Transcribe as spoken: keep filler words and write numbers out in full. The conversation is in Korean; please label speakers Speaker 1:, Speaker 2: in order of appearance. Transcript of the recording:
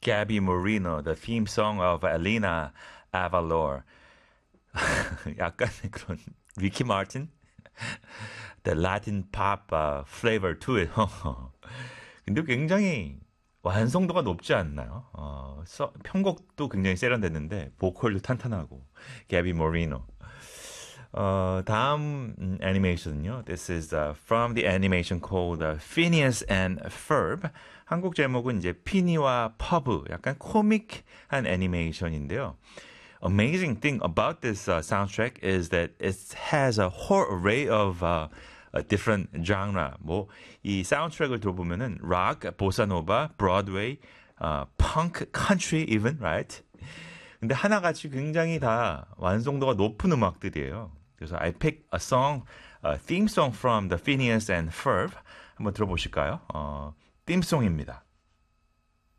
Speaker 1: Gabby Moreno, the theme song of Elena Avalor. 약간 그런 리키 마틴? The Latin pop uh, flavor to it. 근데 굉장히 완성도가 높지 않나요? 어, 서, 편곡도 굉장히 세련됐는데 보컬도 탄탄하고. Gabby Moreno. 어, 다음 음, 애니메이션은요. This is uh, from the animation called uh, Phineas and Ferb. 한국 제목은 이제 피니와 퍼브. 약간 코믹한 애니메이션인데요. Amazing thing about this uh, soundtrack is that it has a whole array of uh, a different genre. 뭐 이 사운드트랙을 들어보면은 락, 보사노바, 브로드웨이, uh, punk, country even, right? 근데 하나같이 굉장히 다 완성도가 높은 음악들이에요. 그래서 I pick a song, a theme song from the Phineas and Ferb. 한번 들어보실까요? 어, theme송입니다.